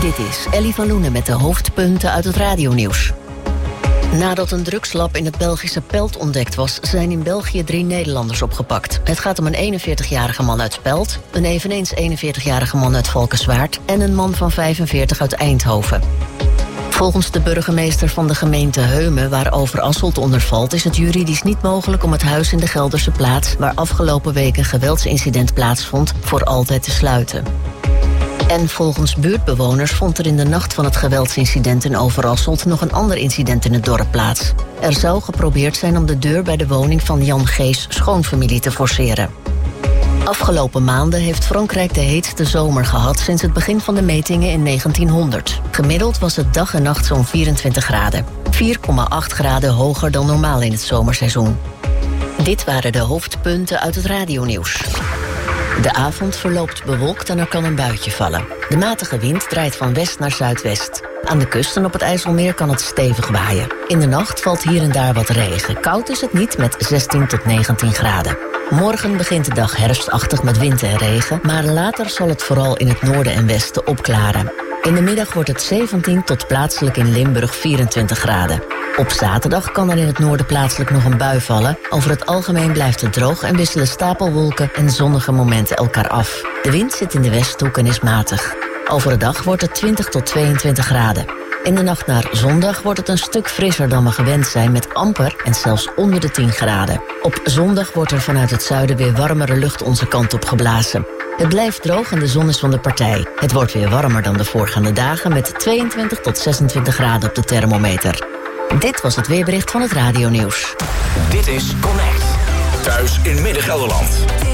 Dit is Ellie van Loenen met de hoofdpunten uit het radionieuws. Nadat een drugslab in het Belgische Pelt ontdekt was, zijn in België 3 Nederlanders opgepakt. Het gaat om een 41-jarige man uit Pelt, een eveneens 41-jarige man uit Valkenswaard en een man van 45 uit Eindhoven. Volgens de burgemeester van de gemeente Heumen, waar Overasselt onder valt, is het juridisch niet mogelijk om het huis in de Gelderse Plaats, waar afgelopen week een geweldsincident plaatsvond, voor altijd te sluiten. En volgens buurtbewoners vond er in de nacht van het geweldsincident in Overasselt nog een ander incident in het dorp plaats. Er zou geprobeerd zijn om de deur bij de woning van Jan G's schoonfamilie te forceren. Afgelopen maanden heeft Frankrijk de heetste zomer gehad sinds het begin van de metingen in 1900. Gemiddeld was het dag en nacht zo'n 24 graden. 4,8 graden hoger dan normaal in het zomerseizoen. Dit waren de hoofdpunten uit het radionieuws. De avond verloopt bewolkt en er kan een buitje vallen. De matige wind draait van west naar zuidwest. Aan de kust en op het IJsselmeer kan het stevig waaien. In de nacht valt hier en daar wat regen. Koud is het niet met 16 tot 19 graden. Morgen begint de dag herfstachtig met wind en regen, maar later zal het vooral in het noorden en westen opklaren. In de middag wordt het 17 tot plaatselijk in Limburg 24 graden. Op zaterdag kan er in het noorden plaatselijk nog een bui vallen. Over het algemeen blijft het droog en wisselen stapelwolken en zonnige momenten elkaar af. De wind zit in de westhoek en is matig. Overdag wordt het 20 tot 22 graden. In de nacht naar zondag wordt het een stuk frisser dan we gewend zijn met amper en zelfs onder de 10 graden. Op zondag wordt er vanuit het zuiden weer warmere lucht onze kant op geblazen. Het blijft droog en de zon is van de partij. Het wordt weer warmer dan de voorgaande dagen met 22 tot 26 graden op de thermometer. Dit was het weerbericht van het radionieuws. Dit is Connect. Thuis in Midden-Gelderland.